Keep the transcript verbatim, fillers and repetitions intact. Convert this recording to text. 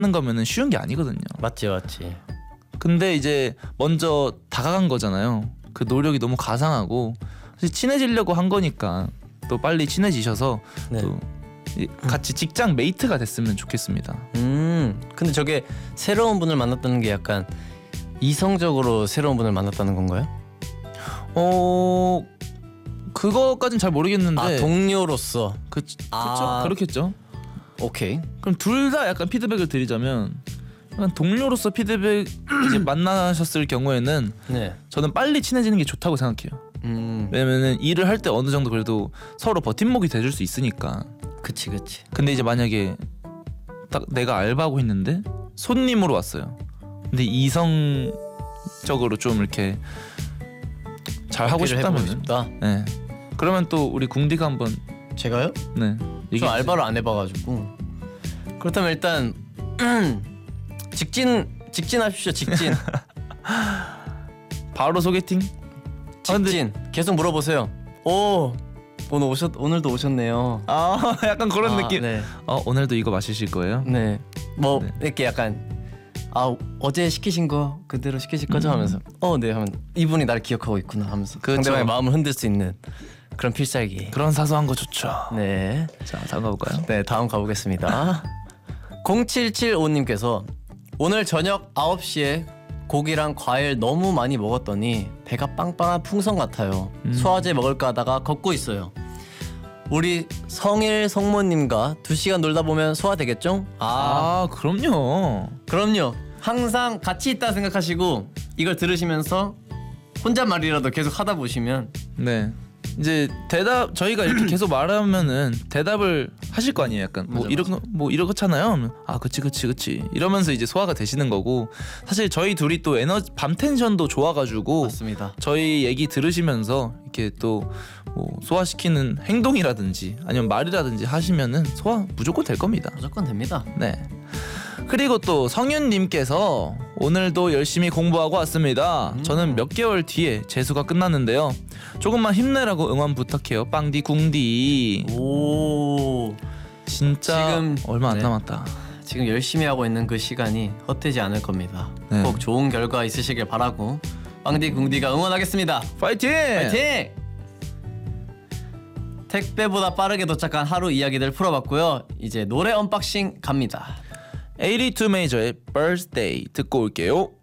하는 거면은 쉬운 게 아니거든요. 맞지 맞지. 근데 이제 먼저 다가간 거잖아요. 그 노력이 너무 가상하고 사실 친해지려고 한 거니까 또 빨리 친해지셔서 네. 또 같이 직장 메이트가 됐으면 좋겠습니다. 음 근데 저게 새로운 분을 만났다는 게 약간 이성적으로 새로운 분을 만났다는 건가요? 어 그거까진 잘 모르겠는데 아 동료로서. 그, 그쵸? 아. 그렇겠죠. 오케이. 그럼 둘 다 약간 피드백을 드리자면 약간 동료로서 피드백 이제 만나셨을 경우에는 네. 저는 빨리 친해지는 게 좋다고 생각해요. 음 왜냐면은 일을 할 때 어느 정도 그래도 서로 버팀목이 돼줄 수 있으니까. 그치 그치. 근데 이제 만약에 딱 내가 알바하고 있는데 손님으로 왔어요. 근데 이성적으로 좀 이렇게 잘 하고 어필을 해보고 싶다면, 싶다. 네. 그러면 또 우리 궁디가 한번 제가요? 네. 저 얘기해 알바를 안 해봐가지고. 그렇다면 일단 직진 직진하십시오. 직진. 바로 소개팅? 아, 근데- 직진. 계속 물어보세요. 오 오늘 오셨 오늘도 오셨네요. 아 약간 그런 아, 느낌. 네. 어 오늘도 이거 마시실 거예요? 네. 뭐 네. 이렇게 약간 아 어제 시키신 거 그대로 시키실 거죠 음. 하면서 어 네 하면 이분이 나를 기억하고 있구나 하면서 그렇죠. 상대방의 마음을 흔들 수 있는 그런 필살기. 그런 사소한 거 좋죠. 네. 자 다음 가볼까요? 네 다음 가보겠습니다. 공칠칠오님께서 오늘 저녁 아홉 시에 고기랑 과일 너무 많이 먹었더니 배가 빵빵한 풍선 같아요. 음. 소화제 먹을까 하다가 걷고 있어요. 우리 성일 성모님과 두 시간 놀다 보면 소화되겠죠? 아, 아 그럼요. 그럼요. 항상 같이 있다 생각하시고 이걸 들으시면서 혼잣말이라도 계속 하다 보시면 네. 이제 대답 저희가 이렇게 계속 말하면은 대답을 하실 거 아니에요. 약간 뭐 맞아, 이런 거 뭐 이렇잖아요. 하면 아 그치 그치 그치 이러면서 이제 소화가 되시는 거고 사실 저희 둘이 또 에너지 밤 텐션도 좋아가지고 맞습니다. 저희 얘기 들으시면서 이렇게 또 뭐 소화시키는 행동이라든지 아니면 말이라든지 하시면은 소화 무조건 될 겁니다. 무조건 됩니다. 네. 그리고 또 성윤님께서 오늘도 열심히 공부하고 왔습니다. 음. 저는 몇 개월 뒤에 재수가 끝났는데요. 조금만 힘내라고 응원 부탁해요. 빵디 궁디. 오 진짜 지금- 얼마 안 네. 남았다. 지금 열심히 하고 있는 그 시간이 헛되지 않을 겁니다. 네. 꼭 좋은 결과 있으시길 바라고 빵디 궁디가 응원하겠습니다. 파이팅! 파이팅! 택배보다 빠르게 도착한 하루 이야기들 풀어봤고요. 이제 노래 언박싱 갑니다. 에이티투 메이저의 Birthday 듣고 올게요.